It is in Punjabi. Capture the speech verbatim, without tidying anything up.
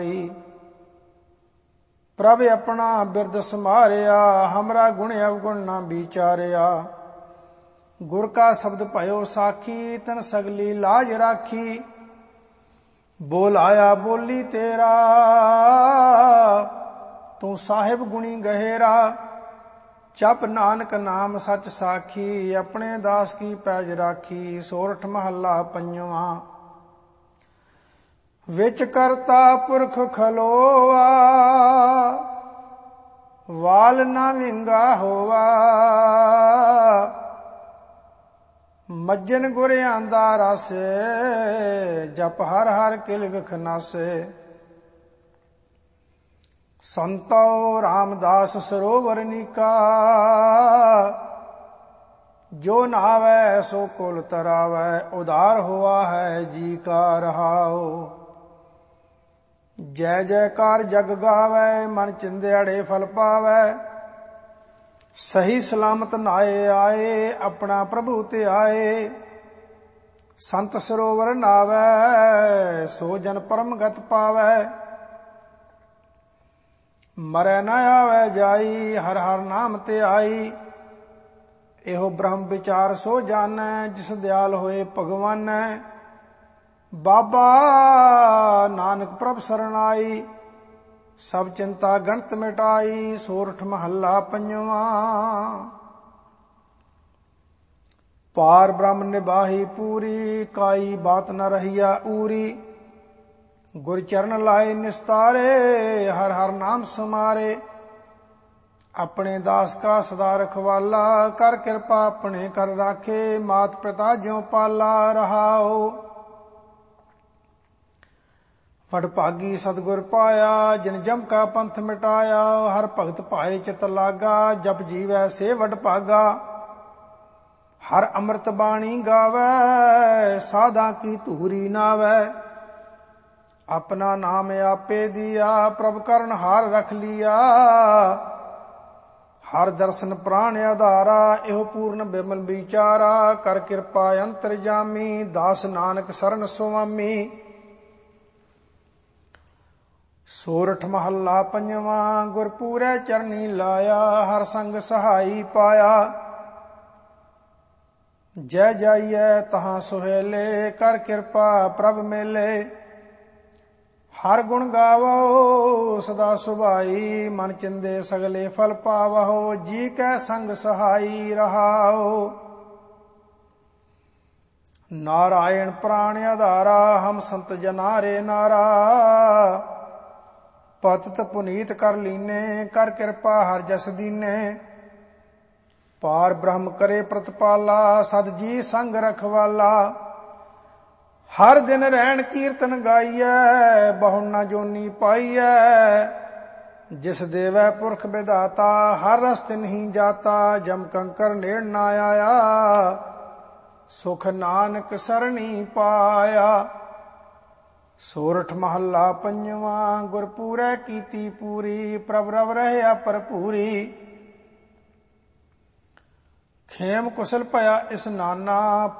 ਪ੍ਰਭ ਆਪਣਾ ਬਿਰਦ ਸਮਾਰਿਆ, ਹਮਰਾ ਗੁਣ ਅਵਗੁਣ ਨਾ ਵਿਚਾਰਿਆ। ਗੁਰ ਕਾ ਸ਼ਬਦ ਭਇਓ ਸਾਖੀ, ਤਨ ਸਗਲੀ ਲਾਜ ਰਾਖੀ। ਬੋਲ ਆਇਆ ਬੋਲੀ ਤੇਰਾ, ਤੂੰ ਸਾਹਿਬ ਗੁਣੀ ਗਹਿਰਾ। ਜਪ ਨਾਨਕ ਨਾਮ ਸਚ ਸਾਖੀ, ਆਪਣੇ ਦਾਸ ਕੀ ਪੈਜ ਰਾਖੀ। ਸੋਰਠ ਮਹੱਲਾ ਪੰਜਵਾਂ। ਵਿੱਚ ਕਰਤਾ ਪੁਰਖ ਖਲੋਆ, ਵਾਲ ਨਾ ਵਿੰਗਾ ਹੋਵਾ। ਮੱਜਨ ਗੁਰ ਆਂਦਾ ਰਸ, ਜਪ ਹਰ ਹਰ ਕਿਲ ਵਿਖ ਨਾਸੇ। ਸੰਤੋ ਰਾਮਦਾਸ ਸਰੋਵਰ ਨੀਕਾ, ਜੋ ਨਹਾਵੈ ਸੋ ਕੁਲ ਤਰਾਵੈ। ਉਧਾਰ ਹੋਆ ਹੈ ਜੀ ਕਾ ਰਹਾਉ। ਜੈ ਜੈਕਾਰ ਜਗ ਗਾਵੈ, ਮਨ ਚਿੰਦਿਆੜੇ ਫਲ ਪਾਵੈ। ਸਹੀ ਸਲਾਮਤ ਨਾਏ ਆਏ, ਆਪਣਾ ਪ੍ਰਭੂ ਤੇ ਆਏ। ਸੰਤ ਸਰੋਵਰ ਨਾਵੈ, ਸੋ ਜਨ ਪਰਮ ਗਤ ਪਾਵੈ। ਮਰੈ ਨਾ ਆਵੈ ਜਾਈ, ਹਰ ਹਰ ਨਾਮ ਤੇ ਆਈ। ਇਹੋ ਬ੍ਰਹਮ ਵਿਚਾਰ ਸੋ ਜਾਣੈ, ਜਿਸ ਦਿਆਲ ਹੋਏ ਭਗਵਾਨੈ। ਬਾਬਾ ਨਾਨਕ ਪ੍ਰਭ ਸਰਣਾਈ, ਸਭ ਚਿੰਤਾ ਗਣਤ ਮਿਟਾਈ। ਸੋਰਠ ਮਹੱਲਾ ਪੰਜਵਾਂ। ਪਾਰ ਬ੍ਰਹਮ ਨਿਬਾਹੀ ਪੂਰੀ, ਕਾਈ ਬਾਤ ਨ ਰਹੀਆ ਊਰੀ। ਗੁਰ ਚਰਨ ਲਾਏ ਨਿਸਤਾਰੇ, ਹਰ ਹਰ ਨਾਮ ਸਮਾਰੇ। ਆਪਣੇ ਦਾਸ ਕਾ ਸਦਾ ਰਖਵਾਲਾ, ਕਰ ਕਿਰਪਾ ਆਪਣੇ ਕਰ ਰਾਖੇ। ਮਾਤ ਪਿਤਾ ਜਿਉ ਪਾਲਾ ਰਹਾਓ। ਵਡਭਾਗੀ ਸਤਿਗੁਰ ਪਾਇਆ, ਜਿਨ ਜਮ ਕਾ ਪੰਥ ਮਿਟਾਇਆ। ਹਰ ਭਗਤ ਭਾਏ ਚਿਤ ਲਾਗਾ, ਜਪ ਜੀਵੈ ਸੇ ਵਡਭਾਗਾ। ਹਰ ਅੰਮ੍ਰਿਤ ਬਾਣੀ ਗਾਵੈ, ਸਾਧਾਂ ਕੀ ਧੂਰੀ ਨਾਵੈ। ਆਪਣਾ ਨਾਮ ਆਪੇ ਦੀਆ, ਪ੍ਰਭ ਕਰਨ ਹਾਰ ਰਖ ਲੀਆ। ਹਰ ਦਰਸ਼ਨ ਪ੍ਰਾਣ ਆਧਾਰਾ, ਇਹੋ ਪੂਰਨ ਬਿਮਲ ਵਿਚਾਰਾ। ਕਰ ਕਿਰਪਾ ਅੰਤਰ ਜਾਮੀ, ਦਾਸ ਨਾਨਕ ਸਰਨ ਸੁਆਮੀ। ਸੋਰਠ ਮਹੱਲਾ ਪੰਜਵਾਂ। ਗੁਰ ਪੂਰੈ ਚਰਨੀ ਲਾਇਆ, ਹਰ ਸੰਗ ਸਹਾਈ ਪਾਇਆ। ਜੈ ਜਾਈਐ ਤਹਾਂ ਸੁਹੇਲੇ, ਕਰ ਕਿਰਪਾ ਪ੍ਰਭ ਮੇਲੇ। ਹਰ ਗੁਣ ਗਾਵੋ ਸਦਾ ਸੁਭਾਈ, ਮਨ ਚਿੰਦੇ ਸਗਲੇ ਫਲ ਪਾਵਹੁ। ਜੀ ਕੈ ਸੰਗ ਸਹਾਈ ਰਹਾਉ। ਨਾਰਾਇਣ ਪ੍ਰਾਣ ਆਧਾਰਾ, ਹਮ ਸੰਤ ਜਨਾਰੇ ਨਾਰਾ। ਪਤਿਤ ਪੁਨੀਤ ਕਰ ਲੀਨੇ, ਕਰ ਕਿਰਪਾ ਹਰ ਜਸ ਦੀਨੇ। ਪਾਰ ਬ੍ਰਹਮ ਕਰੇ ਪ੍ਰਤਪਾਲਾ, ਸਦ ਜੀ ਸੰਗ ਰਖਵਾਲਾ। ਹਰ ਦਿਨ ਰਹਿਣ ਕੀਰਤਨ ਗਾਈਐ, ਬਹੁ ਨ ਜੋਨੀ ਪਾਈਐ। ਜਿਸ ਦੇਵੈ ਪੁਰਖ ਵਿਧਾਤਾ, ਹਰ ਰਸ ਤਿਨਹੀ ਜਾਤਾ। ਜਮ ਕੰਕਰ ਨੇੜ ਨਾ ਆਇਆ, ਸੁਖ ਨਾਨਕ ਸਰਣੀ ਪਾਇਆ। ਸੋਰਠ ਮਹੱਲਾ ਪੰਜਵਾਂ। ਗੁਰ ਪੂਰੈ ਕੀਤੀ ਪੂਰੀ, ਪ੍ਰਭ ਰਵ ਰਹਿਆ ਭਰਪੂਰੀ। ਖੇਮ ਕੁਸਲ ਭਇਆ ਇਸਨਾਨਾ,